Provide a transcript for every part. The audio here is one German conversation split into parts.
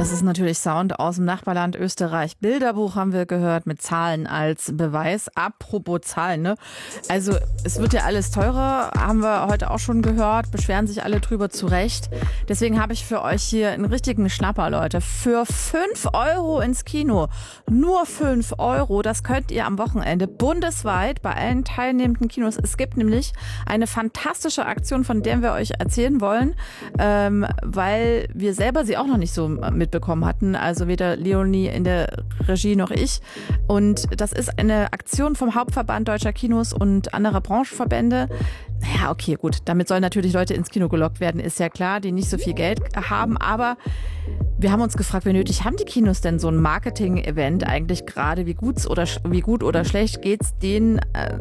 Das ist natürlich Sound aus dem Nachbarland Österreich. Bilderbuch haben wir gehört mit Zahlen als Beweis. Apropos Zahlen, ne? Also es wird ja alles teurer, haben wir heute auch schon gehört, beschweren sich alle drüber, zu Recht. Deswegen habe ich für euch hier einen richtigen Schnapper, Leute. Für 5 Euro ins Kino. Nur 5 Euro, das könnt ihr am Wochenende bundesweit bei allen teilnehmenden Kinos. Es gibt nämlich eine fantastische Aktion, von der wir euch erzählen wollen, weil wir selber sie auch noch nicht so mitbekommen hatten, also weder Leonie in der Regie noch ich. Und das ist eine Aktion vom Hauptverband Deutscher Kinos und anderer Branchenverbände. Naja, okay, gut, damit sollen natürlich Leute ins Kino gelockt werden, ist ja klar, die nicht so viel Geld haben, aber wir haben uns gefragt, wie nötig haben die Kinos denn so ein Marketing-Event eigentlich gerade? Wie gut oder schlecht geht's denen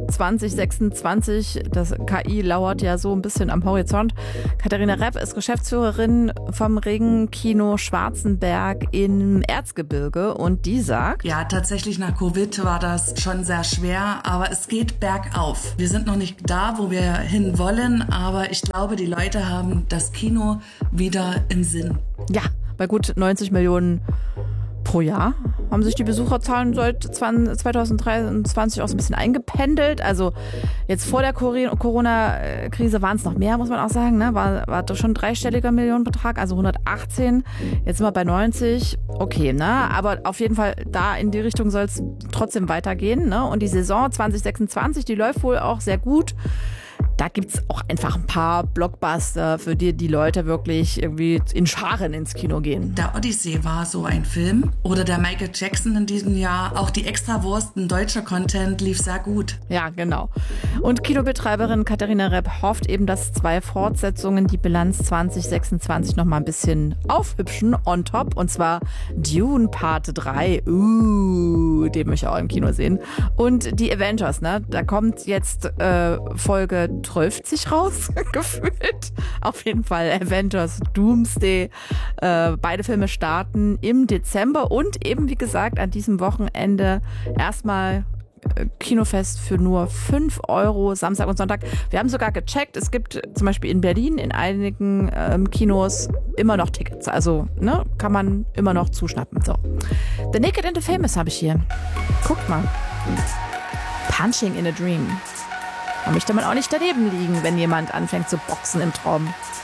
2026? Das KI lauert ja so ein bisschen am Horizont. Katharina Repp ist Geschäftsführerin vom Ring-Kino Schwarzenberg im Erzgebirge und die sagt: Ja, tatsächlich nach Covid war das schon sehr schwer, aber es geht bergauf. Wir sind noch nicht da, wo wir hin wollen, aber ich glaube, die Leute haben das Kino wieder im Sinn. Ja, bei gut 90 Millionen pro Jahr haben sich die Besucherzahlen seit 2023 auch so ein bisschen eingependelt. Also jetzt vor der Corona-Krise waren es noch mehr, muss man auch sagen. Ne? War doch schon ein dreistelliger Millionenbetrag, also 118. Jetzt sind wir bei 90. Okay, ne? Aber auf jeden Fall da in die Richtung soll es trotzdem weitergehen. Ne? Und die Saison 2026, die läuft wohl auch sehr gut. Da gibt es auch einfach ein paar Blockbuster, für die die Leute wirklich irgendwie in Scharen ins Kino gehen. Der Odyssey war so ein Film. Oder der Michael Jackson in diesem Jahr. Auch die Extrawurst, ein deutscher Content, lief sehr gut. Ja, genau. Und Kinobetreiberin Katharina Repp hofft eben, dass 2 Fortsetzungen die Bilanz 2026 noch mal ein bisschen aufhübschen on top. Und zwar Dune Part 3. Den möchte ich auch im Kino sehen. Und die Avengers, ne? Da kommt jetzt Folge 12 raus, gefühlt. Auf jeden Fall Avengers Doomsday. Beide Filme starten im Dezember und eben, wie gesagt, an diesem Wochenende erstmal Kinofest für nur 5 Euro, Samstag und Sonntag. Wir haben sogar gecheckt, es gibt zum Beispiel in Berlin in einigen Kinos immer noch Tickets. Also, ne, kann man immer noch zuschnappen. So. The Naked and the Famous habe ich hier. Guckt mal. Punching in a Dream. Da möchte man auch nicht daneben liegen, wenn jemand anfängt zu boxen im Traum.